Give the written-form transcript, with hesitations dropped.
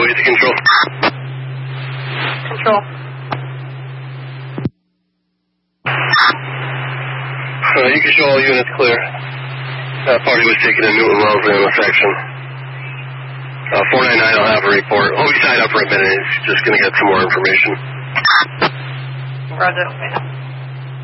get to control. Control. You can show all units clear. Party was taken in Newton Wellesley in the section. 499 will have a report. Hold your side up for a minute. He's just going to get some more information. Roger.